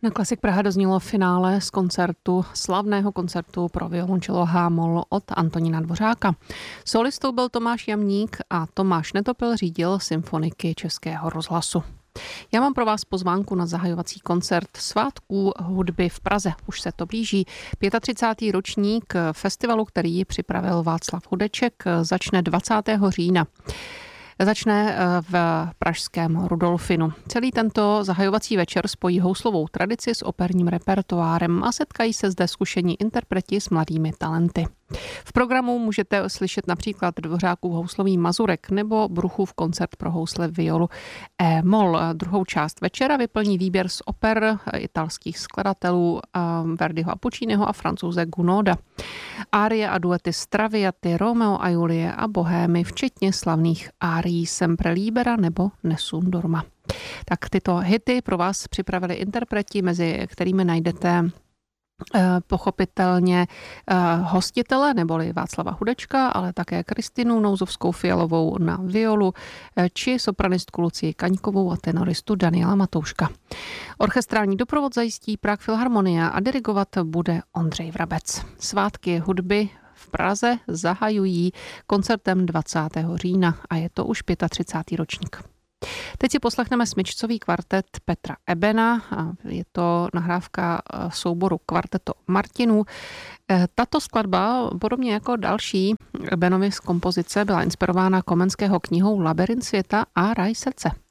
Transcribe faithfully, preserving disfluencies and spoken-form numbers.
Na Klasik Praha doznělo finále z koncertu, slavného koncertu pro violončelo H-moll od Antonína Dvořáka. Solistou byl Tomáš Jamník a Tomáš Netopil řídil symfoniky Českého rozhlasu. Já mám pro vás pozvánku na zahajovací koncert svátků hudby v Praze. Už se to blíží. třicátý pátý ročník festivalu, který připravil Václav Hudeček, začne dvacátého října. Začne v pražském Rudolfinu. Celý tento zahajovací večer spojí houslovou tradici s operním repertoárem a setkají se zde zkušení interpreti s mladými talenty. V programu můžete slyšet například Dvořákův houslový Mazurek nebo Bruchův koncert pro housle, violu E-moll. Druhou část večera vyplní výběr z oper italských skladatelů Verdiho a Pucciniho a Francouze Gounoda. Árie a duety Straviaty, Romeo a Julie a Bohémy, včetně slavných árií Sempre Libera nebo Nessun Dorma. Tak tyto hity pro vás připravili interpreti, mezi kterými najdete pochopitelně hostitele, neboli Václava Hudečka, ale také Kristinu Nouzovskou Fialovou na violu, či sopranistku Lucii Kaňkovou a tenoristu Daniela Matouška. Orchestrální doprovod zajistí Prague Filharmonia a dirigovat bude Ondřej Vrabec. Svátky hudby v Praze zahajují koncertem dvacátého října a je to už třicátý pátý ročník. Teď si poslechneme smyčcový kvartet Petra Ebena. Je to nahrávka souboru Kvarteto Martinů. Tato skladba, podobně jako další Ebenovy z kompozice, byla inspirována Komenského knihou Labyrint světa a Ráj srdce.